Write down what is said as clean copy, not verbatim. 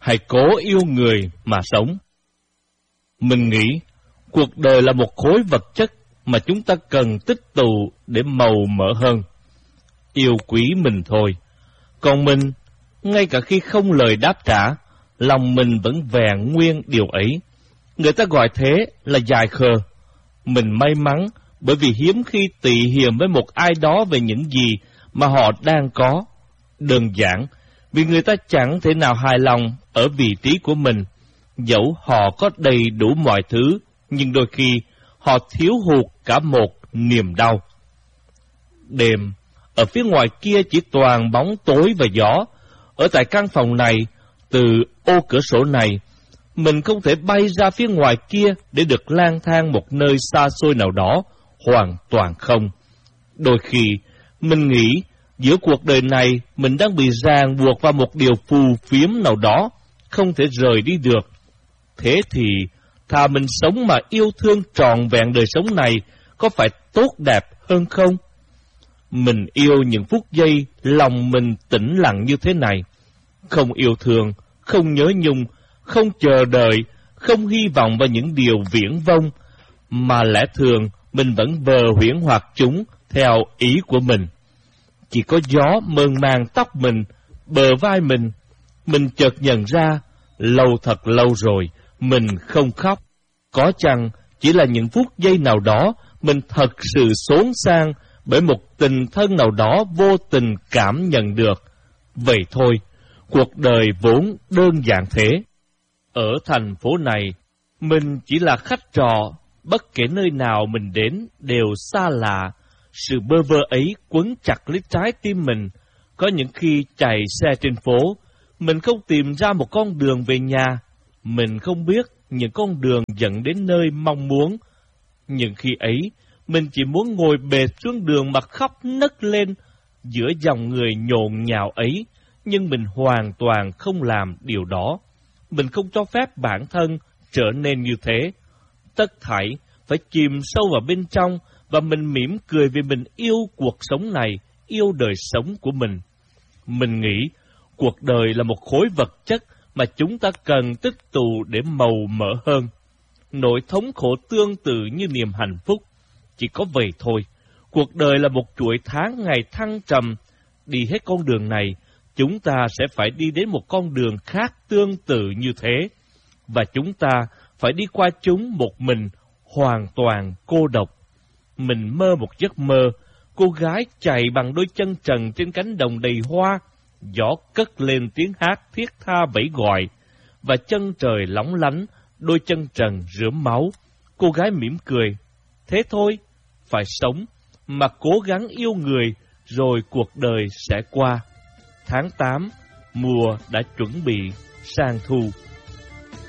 hãy cố yêu người mà sống. Mình nghĩ cuộc đời là một khối vật chất mà chúng ta cần tích tụ để màu mỡ hơn. Yêu quý mình thôi. Còn mình, ngay cả khi không lời đáp trả, lòng mình vẫn vẹn nguyên điều ấy. Người ta gọi thế là dại khờ. Mình may mắn bởi vì hiếm khi tị hiềm với một ai đó về những gì mà họ đang có. Đơn giản, vì người ta chẳng thể nào hài lòng ở vị trí của mình. Dẫu họ có đầy đủ mọi thứ, nhưng đôi khi họ thiếu hụt cả một niềm đau. Đêm, ở phía ngoài kia chỉ toàn bóng tối và gió. Ở tại căn phòng này, từ ô cửa sổ này, mình không thể bay ra phía ngoài kia để được lang thang một nơi xa xôi nào đó, hoàn toàn không. Đôi khi, mình nghĩ giữa cuộc đời này mình đang bị ràng buộc vào một điều phù phiếm nào đó, không thể rời đi được. Thế thì, thà mình sống mà yêu thương trọn vẹn đời sống này, có phải tốt đẹp hơn không? Mình yêu những phút giây lòng mình tĩnh lặng như thế này. Không yêu thương, không nhớ nhung, không chờ đợi, không hy vọng vào những điều viển vông, mà lẽ thường mình vẫn vờ huyễn hoặc chúng theo ý của mình. Chỉ có gió mơn man tóc mình, bờ vai mình chợt nhận ra, lâu thật lâu rồi, mình không khóc. Có chăng chỉ là những phút giây nào đó, mình thật sự xốn sang bởi một tình thân nào đó vô tình cảm nhận được. Vậy thôi, cuộc đời vốn đơn giản thế. Ở thành phố này, mình chỉ là khách trọ, bất kể nơi nào mình đến đều xa lạ. Sự bơ vơ ấy quấn chặt lấy trái tim mình. Có những khi chạy xe trên phố, mình không tìm ra một con đường về nhà. Mình không biết những con đường dẫn đến nơi mong muốn. Nhưng khi ấy, mình chỉ muốn ngồi bệt xuống đường mà khóc nấc lên giữa dòng người nhộn nhạo ấy. Nhưng mình hoàn toàn không làm điều đó. Mình không cho phép bản thân trở nên như thế. Tất thảy phải chìm sâu vào bên trong, và mình mỉm cười vì mình yêu cuộc sống này, yêu đời sống của mình. Mình nghĩ cuộc đời là một khối vật chất mà chúng ta cần tích tụ để màu mỡ hơn. Nỗi thống khổ tương tự như niềm hạnh phúc. Chỉ có vậy thôi. Cuộc đời là một chuỗi tháng ngày thăng trầm. Đi hết con đường này, chúng ta sẽ phải đi đến một con đường khác tương tự như thế. Và chúng ta phải đi qua chúng một mình, hoàn toàn cô độc. Mình mơ một giấc mơ, cô gái chạy bằng đôi chân trần trên cánh đồng đầy hoa, gió cất lên tiếng hát thiết tha vẫy gọi, và chân trời lóng lánh, đôi chân trần rướm máu. Cô gái mỉm cười, thế thôi, phải sống, mà cố gắng yêu người, rồi cuộc đời sẽ qua. Tháng 8, mùa đã chuẩn bị sang thu.